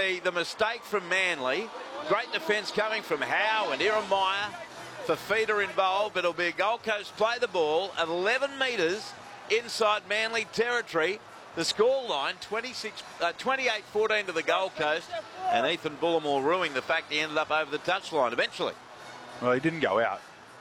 the mistake from Manly. Great defence coming from Howe and Iremaya. Fafita involved, but it'll be a Gold Coast play the ball at 11 metres inside Manly territory. The scoreline, 28-14 to the Gold Coast, and Ethan Bullimore ruining the fact he ended up over the touchline eventually. Well, he didn't go out.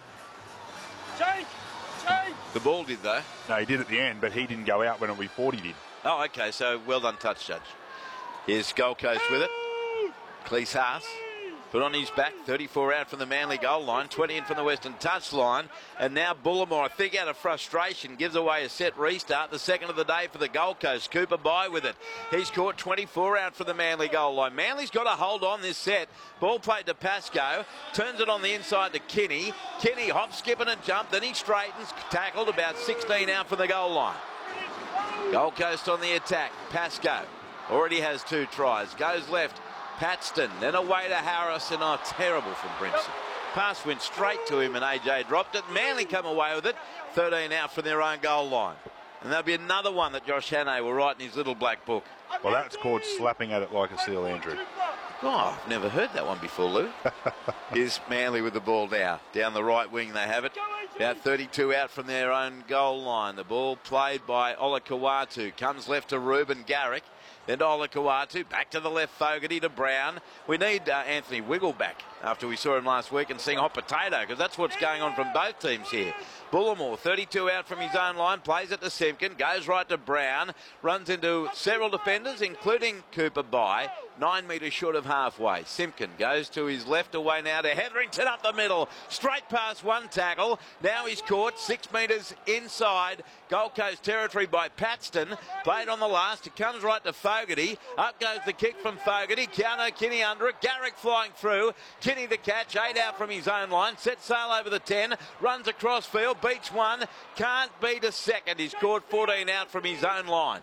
The ball did, though. No, he did at the end, but he didn't go out when we thought he did. Oh, okay, so well done, touch judge. Here's Gold Coast with it. Cleese Haas put on his back, 34 out from the Manly goal line, 20 in from the Western touch line, and now Bullimore, I think out of frustration, gives away a set restart, the second of the day for the Gold Coast. Cooper by with it. He's caught 24 out from the Manly goal line. Manly's got to hold on this set. Ball played to Pascoe, turns it on the inside to Kinney. Kinney hop, skipping and jump, then he straightens, tackled about 16 out from the goal line. Gold Coast on the attack. Pascoe already has 2 tries. Goes left. Paxton, then away to Harris, and terrible from Brimson. Pass went straight to him and AJ dropped it. Manly come away with it. 13 out from their own goal line. And there'll be another one that Josh Hannay will write in his little black book. Well, that's called slapping at it like a seal, Andrew. Oh, I've never heard that one before, Lou. Here's Manly with the ball now. Down the right wing they have it. About 32 out from their own goal line. The ball played by Olakau'atu. Comes left to Ruben Garrick. Then to Olakau'atu, back to the left, Fogarty to Brown. We need Anthony Wiggle back after we saw him last week and seeing hot potato, because that's what's going on from both teams here. Bullimore, 32 out from his own line, plays it to Simpkin, goes right to Brown, runs into several defenders, including Cooper by 9 metres short of halfway. Simpkin goes to his left, away now to Hetherington up the middle, straight past one tackle. Now he's caught 6 metres inside Gold Coast territory by Paxton. Played on the last, it comes right to Fogarty. Up goes the kick from Fogarty. Keano Kinney under it. Garrick flying through. Kinney the catch, 8 out from his own line. Set sail over the 10. Runs across field, beats one. Can't beat a second. He's scored 14 out from his own line.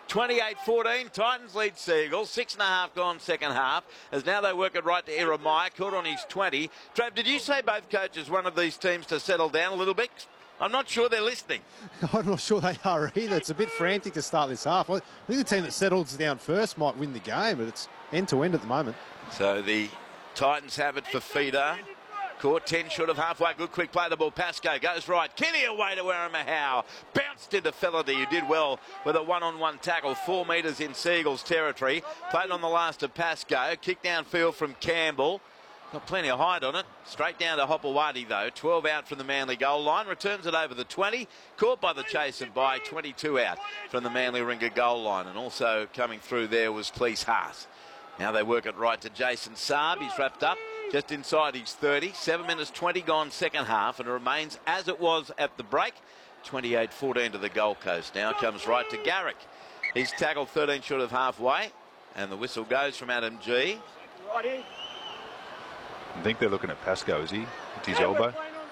28-14, Titans lead Seagulls. 6.5 gone second half, as now they work it right to Iremaya, caught on his 20. Trav, did you say both coaches want of these teams to settle down a little bit? I'm not sure they're listening. I'm not sure they are either. It's a bit frantic to start this half. I think the team that settles down first might win the game, but it's end-to-end at the moment. So the Titans have it for Feeder. Caught 10 short of halfway. Good quick play. The ball. Pascoe goes right. Kinney away to Werrima Howe. Bounced into Felady, who did well with a one-on-one tackle. 4 metres in Seagulls territory. Played on the last of Pascoe. Kick downfield from Campbell. Got plenty of height on it. Straight down to Hopewadi though. 12 out from the Manly goal line. Returns it over the 20. Caught by the chase and by 22 out from the Manly Ringer goal line. And also coming through there was Cleese Haas. Now they work it right to Jason Saab. He's wrapped up just inside his 30. 7 minutes 20 gone second half, and it remains as it was at the break. 28-14 to the Gold Coast. Now comes right to Garrick. He's tackled 13 short of halfway, and the whistle goes from Adam G. I think they're looking at Pascoe, is he? It's his elbow.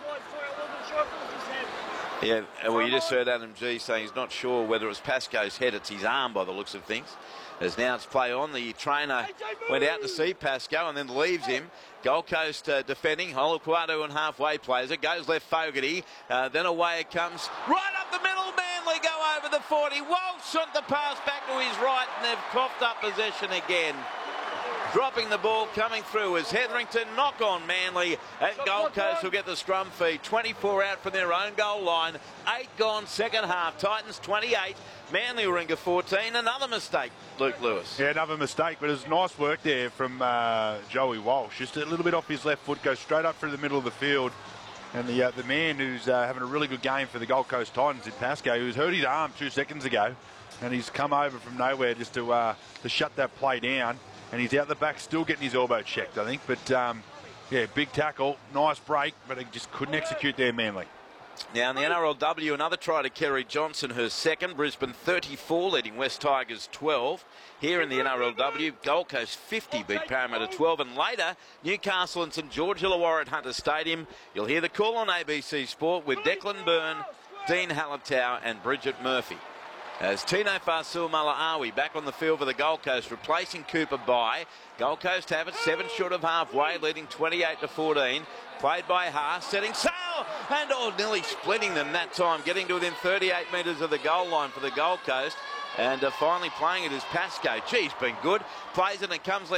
Yeah, well, you just heard Adam G saying he's not sure whether it's Pascoe's head, it's his arm by the looks of things. As now it's play on, the trainer went out to see Pascoe and then leaves him. Gold Coast defending, Olakau'atu and halfway plays it, goes left Fogarty, then away it comes, right up the middle, Manly go over the 40, Walsh sent the pass back to his right and they've coughed up possession again. Dropping the ball, coming through is Hetherington. Knock on Manly, and Gold Coast will get the scrum feed. 24 out from their own goal line. 8 gone second half. Titans 28, Manly Ringer 14. Another mistake, Luke Lewis. Yeah, another mistake, but it was nice work there from Joey Walsh. Just a little bit off his left foot, goes straight up through the middle of the field. And the man who's having a really good game for the Gold Coast Titans in Pascoe, who's hurt his arm 2 seconds ago, and he's come over from nowhere just to shut that play down. And he's out the back still getting his elbow checked, I think. But, yeah, big tackle, nice break, but he just couldn't execute there, Manly. Now in the NRLW, another try to Kerry Johnson, her second. Brisbane 34, leading West Tigers 12. Here in the NRLW, Gold Coast 50 beat Parramatta 12. And later, Newcastle and St George Illawarra at Hunter Stadium. You'll hear the call on ABC Sport with Declan Byrne, Dean Hallertau and Bridget Murphy. As Tino Fasul-Malaawi back on the field for the Gold Coast, replacing Cooper by. Gold Coast have it 7 short of halfway, leading 28-14. Played by Haas, setting sail, and nearly splitting them that time, getting to within 38 metres of the goal line for the Gold Coast. And finally playing it is Pascoe. Gee, he's been good. Plays it and comes left.